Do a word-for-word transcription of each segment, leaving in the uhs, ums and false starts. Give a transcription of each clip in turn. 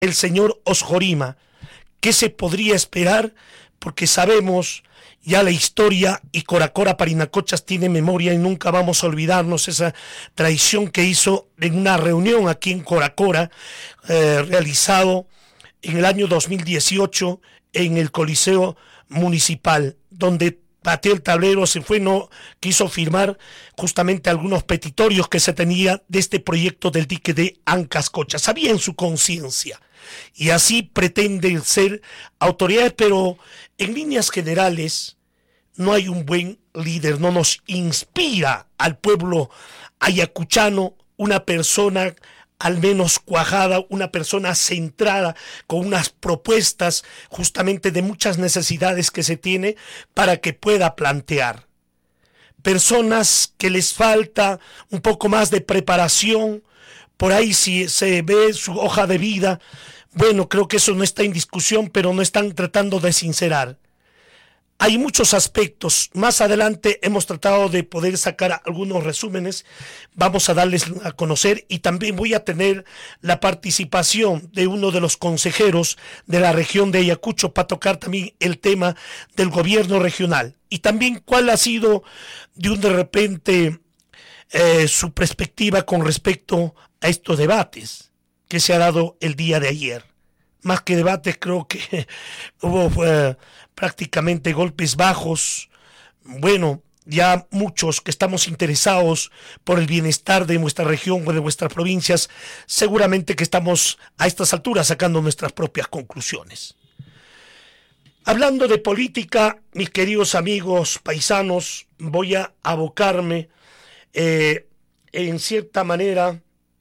el señor Osjorima. ¿Qué se podría esperar? Porque sabemos ya la historia, y Coracora Parinacochas tiene memoria y nunca vamos a olvidarnos esa traición que hizo en una reunión aquí en Coracora, eh, realizado en el año dos mil dieciocho en el Coliseo Municipal, donde pateó el tablero, se fue, no quiso firmar justamente algunos petitorios que se tenía de este proyecto del dique de Ancascocha. Sabía en su conciencia, y así pretenden ser autoridades, pero en líneas generales no hay un buen líder, no nos inspira al pueblo ayacuchano una persona al menos cuajada, una persona centrada, con unas propuestas justamente de muchas necesidades que se tiene para que pueda plantear. Personas que les falta un poco más de preparación, por ahí si se ve su hoja de vida, bueno, creo que eso no está en discusión, pero no están tratando de sincerar. Hay muchos aspectos. Más adelante hemos tratado de poder sacar algunos resúmenes. Vamos a darles a conocer, y también voy a tener la participación de uno de los consejeros de la región de Ayacucho para tocar también el tema del gobierno regional. Y también cuál ha sido de un de repente eh, su perspectiva con respecto a estos debates que se ha dado el día de ayer. Más que debates, creo que hubo eh, prácticamente golpes bajos. Bueno, ya muchos que estamos interesados por el bienestar de nuestra región o de nuestras provincias, seguramente que estamos a estas alturas sacando nuestras propias conclusiones. Hablando de política, mis queridos amigos paisanos, voy a abocarme eh, en cierta manera.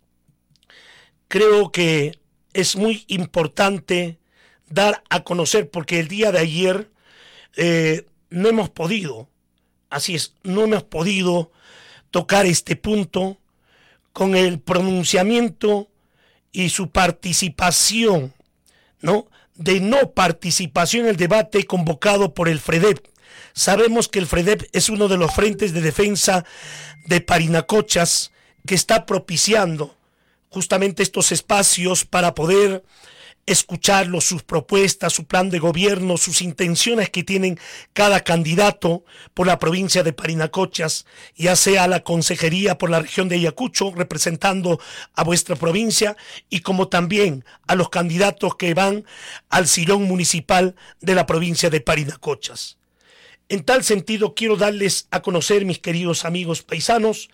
Creo que es muy importante dar a conocer, porque el día de ayer eh, no hemos podido, así es, no hemos podido tocar este punto con el pronunciamiento y su participación, ¿no? De no participación en el debate convocado por el FREDEP. Sabemos que el FREDEP es uno de los frentes de defensa de Parinacochas que está propiciando justamente estos espacios para poder escucharlos, sus propuestas, su plan de gobierno, sus intenciones que tienen cada candidato por la provincia de Parinacochas, ya sea a la consejería por la región de Ayacucho, representando a vuestra provincia, y como también a los candidatos que van al sillón municipal de la provincia de Parinacochas. En tal sentido, quiero darles a conocer, mis queridos amigos paisanos,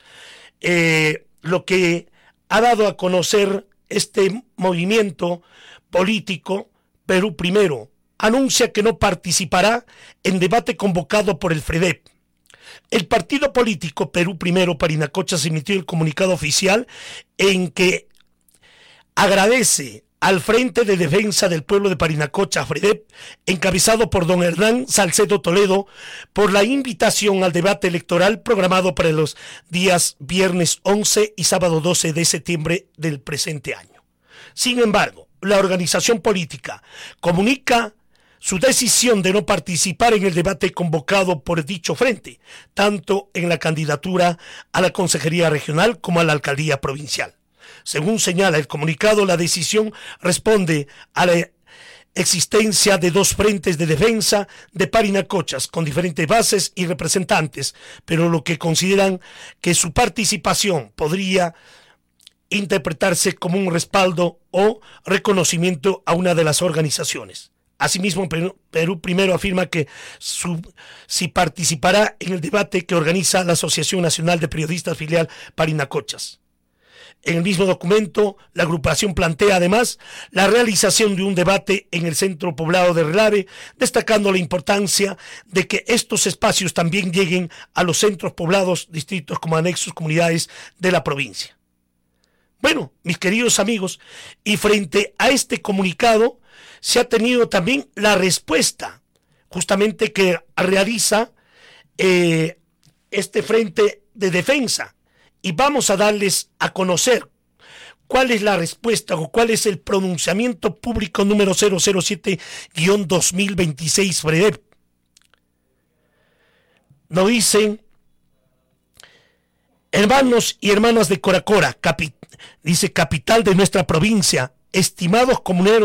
eh, lo que ha dado a conocer este movimiento político. Perú Primero anuncia que no participará en debate convocado por el FREDEP. El partido político Perú Primero Parinacochas emitió el comunicado oficial en que agradece al Frente de Defensa del Pueblo de Parinacochas, FREDEP, encabezado por don Hernán Salcedo Toledo, por la invitación al debate electoral programado para los días viernes once y sábado doce de septiembre del presente año. Sin embargo, la organización política comunica su decisión de no participar en el debate convocado por dicho frente, tanto en la candidatura a la Consejería Regional como a la Alcaldía Provincial. Según señala el comunicado, la decisión responde a la existencia de dos frentes de defensa de Parinacochas con diferentes bases y representantes, pero lo que consideran que su participación podría interpretarse como un respaldo o reconocimiento a una de las organizaciones. Asimismo, Perú, Perú Primero afirma que su, si participará en el debate que organiza la Asociación Nacional de Periodistas Filial Parinacochas. En el mismo documento, la agrupación plantea además la realización de un debate en el centro poblado de Relave, destacando la importancia de que estos espacios también lleguen a los centros poblados, distritos como anexos, comunidades de la provincia. Bueno, mis queridos amigos, y frente a este comunicado se ha tenido también la respuesta justamente que realiza eh, este frente de defensa. Y vamos a darles a conocer cuál es la respuesta o cuál es el pronunciamiento público número cero cero siete guión dos mil veintiséis FREDEP. Nos dicen: hermanos y hermanas de Coracora, capi, dice capital de nuestra provincia, estimados comuneros,